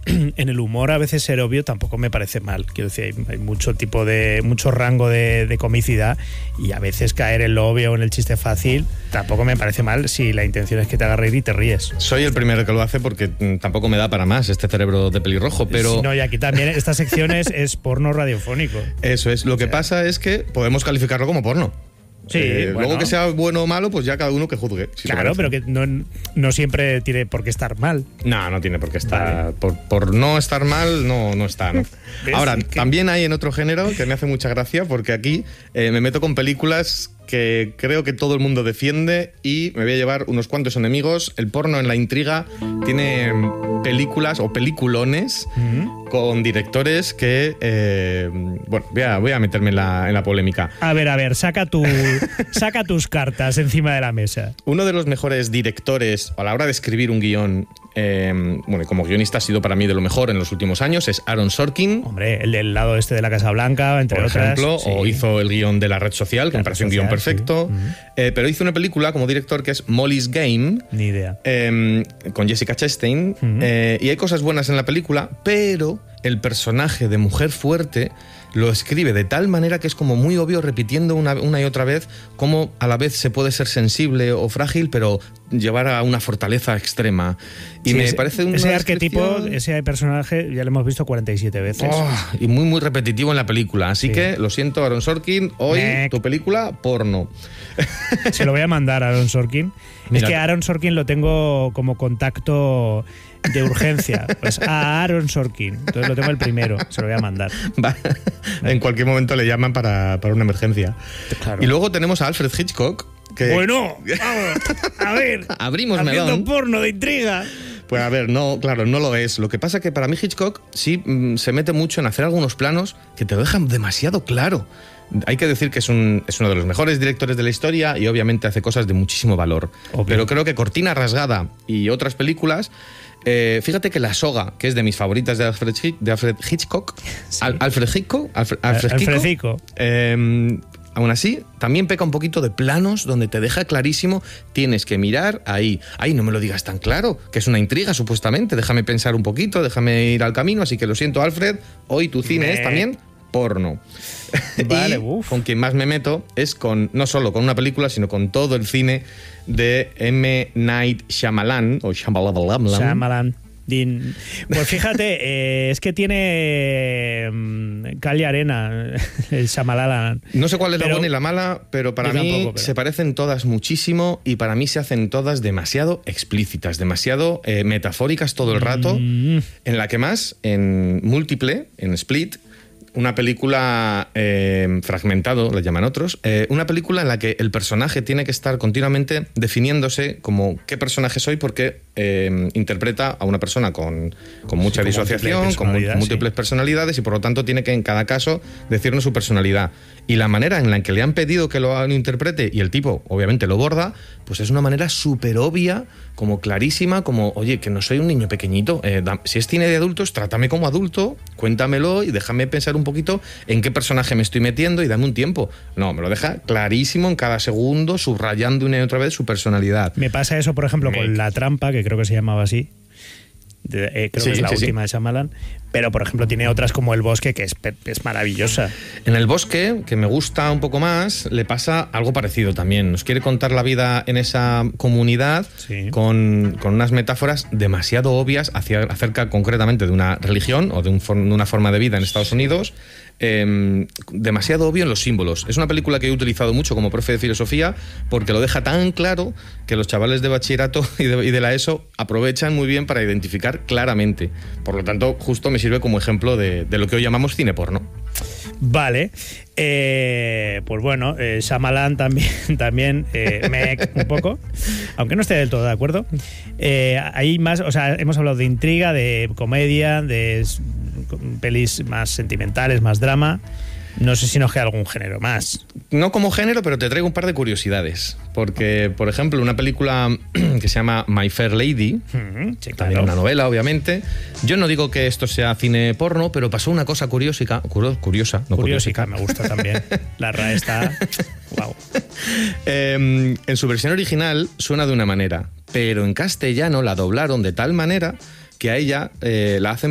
en el humor a veces ser obvio tampoco me parece mal. Quiero decir, hay mucho rango de comicidad, y a veces caer en lo obvio o en el chiste fácil tampoco me parece mal si la intención es que te haga reír y te ríes. Soy el primero que lo hace porque tampoco me da para más este cerebro de pelirrojo, pero... No, y aquí también esta sección es porno radiofónico. Eso es. Lo que pasa es que podemos calificarlo como porno. Sí, bueno. Luego que sea bueno o malo, pues ya cada uno que juzgue. Si claro, pero que no siempre tiene por qué estar mal. No tiene por qué estar. Vale. Por no estar mal, no está, ¿no? Ahora, también hay en otro género que me hace mucha gracia, porque aquí me meto con películas que creo que todo el mundo defiende y me voy a llevar unos cuantos enemigos. El porno en la intriga tiene películas o peliculones con directores que... bueno, voy a meterme en la polémica. A ver, saca tus cartas encima de la mesa. Uno de los mejores directores a la hora de escribir un guión, bueno, como guionista ha sido para mí de lo mejor en los últimos años, es Aaron Sorkin. Hombre, el del lado este de la Casa Blanca, entre por otras. Ejemplo, sí. O hizo el guión de La Red Social, que me parece un guión perfecto. Sí. Pero hizo una película como director que es Molly's Game. Ni idea. Con Jessica Chastain. Y hay cosas buenas en la película, pero el personaje de mujer fuerte lo escribe de tal manera que es como muy obvio, repitiendo una y otra vez cómo a la vez se puede ser sensible o frágil, pero llevar a una fortaleza extrema. Y sí, me parece un ese arquetipo, ese personaje ya lo hemos visto 47 veces. Y muy, muy repetitivo en la película. Así que, lo siento, Aaron Sorkin, hoy tu película, porno. Se lo voy a mandar a Aaron Sorkin. Mira, es que Aaron Sorkin lo tengo como contacto de urgencia. Pues a Aaron Sorkin. Entonces lo tengo el primero. Se lo voy a mandar. En cualquier momento le llaman para una emergencia. Claro. Y luego tenemos a Alfred Hitchcock. Bueno, vamos, a ver. Abrimos melón. Haciendo porno de intriga. Pues a ver, no, claro, no lo es. Lo que pasa es que para mí Hitchcock sí se mete mucho en hacer algunos planos que te lo dejan demasiado claro. Hay que decir que es uno de los mejores directores de la historia y obviamente hace cosas de muchísimo valor. Okay. Pero creo que Cortina Rasgada y otras películas... fíjate que La Soga, que es de mis favoritas de Alfred Hitchcock, sí. Alfred Hitchcock, aún así, también peca un poquito de planos donde te deja clarísimo, tienes que mirar ahí. Ay, no me lo digas tan claro, que es una intriga supuestamente, déjame pensar un poquito, déjame ir al camino, así que lo siento, Alfred, hoy tu cine es también porno. Vale, y con quien más me meto es no solo con una película, sino con todo el cine de M. Night Shyamalan, o Shyamalan. Pues fíjate, es que tiene cal y arena el Shyamalan. No sé cuál es la buena y la mala, pero para mí se parecen todas muchísimo y para mí se hacen todas demasiado explícitas, demasiado metafóricas todo el rato, en la que más, en Múltiple, en Split, una película fragmentado, le llaman otros, una película en la que el personaje tiene que estar continuamente definiéndose como qué personaje soy, porque interpreta a una persona con mucha disociación, con múltiples personalidades, y por lo tanto tiene que en cada caso decirnos su personalidad. Y la manera en la que le han pedido que lo interprete, y el tipo obviamente lo borda, pues es una manera súper obvia, como clarísima, como, oye, que no soy un niño pequeñito, si es cine de adultos, trátame como adulto, cuéntamelo y déjame pensar un poquito en qué personaje me estoy metiendo y dame un tiempo. No, me lo deja clarísimo en cada segundo, subrayando una y otra vez su personalidad. Me pasa eso, por ejemplo, con La Trampa, que creo que se llamaba así. Creo que es la última de Shyamalan, pero por ejemplo tiene otras como El Bosque, que es maravillosa. En El Bosque, que me gusta un poco más, le pasa algo parecido también. Nos quiere contar la vida en esa comunidad con unas metáforas demasiado obvias acerca concretamente de una religión o de una forma de vida en Estados Unidos. Demasiado obvio en los símbolos. Es una película que he utilizado mucho como profe de filosofía porque lo deja tan claro que los chavales de bachillerato y de la ESO aprovechan muy bien para identificar claramente. Por lo tanto, justo me sirve como ejemplo de lo que hoy llamamos cine porno. Vale, pues bueno, Shyamalan también un poco, aunque no esté del todo de acuerdo. Hay más, o sea, hemos hablado de intriga, de comedia, de pelis más sentimentales, más drama. No sé si nos queda algún género más. No como género, pero te traigo un par de curiosidades. Porque, por ejemplo, una película que se llama My Fair Lady, sí, también una novela, obviamente. Yo no digo que esto sea cine porno, pero pasó una cosa curiosa. Me gusta también. La RAE está... Wow. En su versión original suena de una manera, pero en castellano la doblaron de tal manera que a ella la hacen